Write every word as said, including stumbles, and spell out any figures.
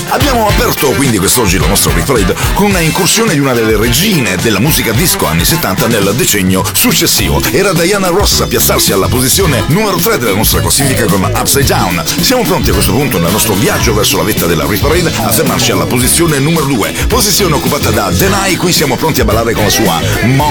Abbiamo aperto quindi quest'oggi la nostra Hit Parade con una incursione di una delle regine della musica disco anni settanta nel decennio successivo. Era Diana Ross a piazzarsi alla posizione numero tre della nostra classifica con Upside Down. Siamo pronti a questo punto nel nostro viaggio verso la vetta della Hit Parade a fermarci alla posizione numero due, posizione occupata da Denai. Qui siamo pronti a ballare con la sua